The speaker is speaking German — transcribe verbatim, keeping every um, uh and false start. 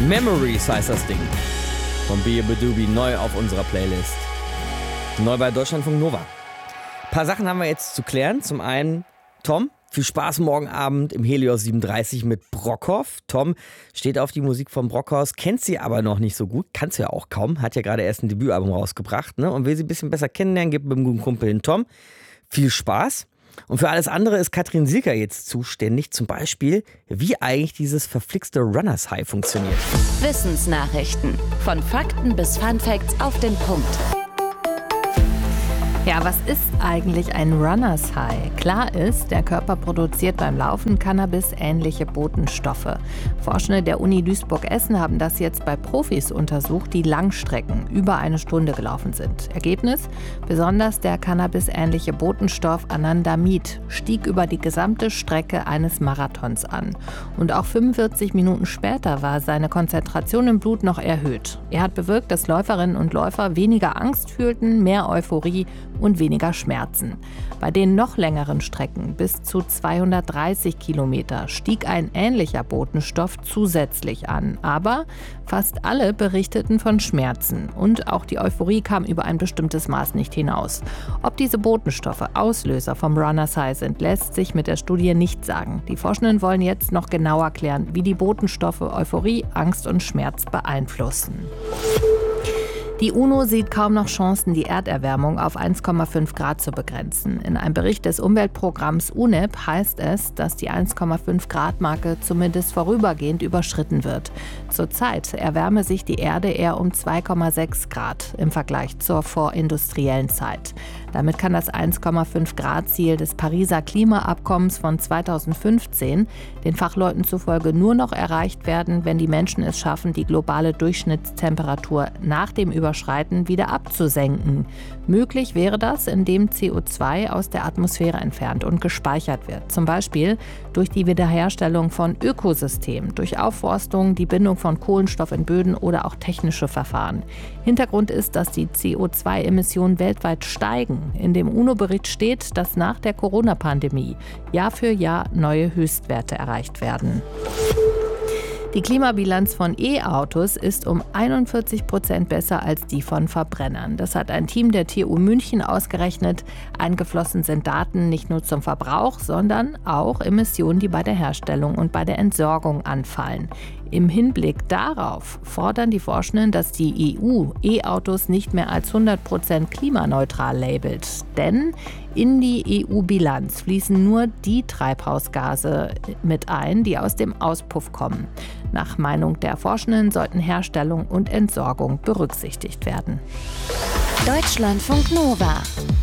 Memories heißt das Ding. Von Beabadoobie, neu auf unserer Playlist. Neu bei Deutschlandfunk Nova. Ein paar Sachen haben wir jetzt zu klären. Zum einen, Tom, viel Spaß morgen Abend im Helios siebenunddreißig mit Brockhoff. Tom steht auf die Musik von Brockhaus, kennt sie aber noch nicht so gut, kannst du ja auch kaum, hat ja gerade erst ein Debütalbum rausgebracht, ne? Und will sie ein bisschen besser kennenlernen, gibt mit dem guten Kumpel den Tom viel Spaß. Und für alles andere ist Katrin Silker jetzt zuständig, zum Beispiel, wie eigentlich dieses verflixte Runners High funktioniert. Wissensnachrichten. Von Fakten bis Funfacts auf den Punkt. Ja, was ist eigentlich ein Runners High? Klar ist, der Körper produziert beim Laufen Cannabis-ähnliche Botenstoffe. Forschende der Uni Duisburg-Essen haben das jetzt bei Profis untersucht, die Langstrecken über eine Stunde gelaufen sind. Ergebnis? Besonders der Cannabis-ähnliche Botenstoff Anandamid stieg über die gesamte Strecke eines Marathons an. Und auch fünfundvierzig Minuten später war seine Konzentration im Blut noch erhöht. Er hat bewirkt, dass Läuferinnen und Läufer weniger Angst fühlten, mehr Euphorie und weniger Schmerzen. Bei den noch längeren Strecken, bis zu zweihundertdreißig Kilometer, stieg ein ähnlicher Botenstoff zusätzlich an. Aber fast alle berichteten von Schmerzen und auch die Euphorie kam über ein bestimmtes Maß nicht hinaus. Ob diese Botenstoffe Auslöser vom Runners High sind, lässt sich mit der Studie nicht sagen. Die Forschenden wollen jetzt noch genauer klären, wie die Botenstoffe Euphorie, Angst und Schmerz beeinflussen. Die UNO sieht kaum noch Chancen, die Erderwärmung auf eins Komma fünf Grad zu begrenzen. In einem Bericht des Umweltprogramms U N E P heißt es, dass die eins Komma fünf Grad Marke zumindest vorübergehend überschritten wird. Zurzeit erwärme sich die Erde eher um zwei Komma sechs Grad im Vergleich zur vorindustriellen Zeit. Damit kann das eins Komma fünf Grad Ziel des Pariser Klimaabkommens von zweitausendfünfzehn den Fachleuten zufolge nur noch erreicht werden, wenn die Menschen es schaffen, die globale Durchschnittstemperatur nach dem Überschreiten wieder abzusenken. Möglich wäre das, indem C O zwei aus der Atmosphäre entfernt und gespeichert wird. Zum Beispiel durch die Wiederherstellung von Ökosystemen, durch Aufforstung, die Bindung von Kohlenstoff in Böden oder auch technische Verfahren. Hintergrund ist, dass die C O zwei Emissionen weltweit steigen. In dem UNO-Bericht steht, dass nach der Corona-Pandemie Jahr für Jahr neue Höchstwerte erreicht werden. Die Klimabilanz von E-Autos ist um einundvierzig Prozent besser als die von Verbrennern. Das hat ein Team der T U München ausgerechnet. Eingeflossen sind Daten nicht nur zum Verbrauch, sondern auch Emissionen, die bei der Herstellung und bei der Entsorgung anfallen. Im Hinblick darauf fordern die Forschenden, dass die E U E-Autos nicht mehr als hundert Prozent klimaneutral labelt. Denn in die E U-Bilanz fließen nur die Treibhausgase mit ein, die aus dem Auspuff kommen. Nach Meinung der Forschenden sollten Herstellung und Entsorgung berücksichtigt werden. Deutschlandfunk Nova.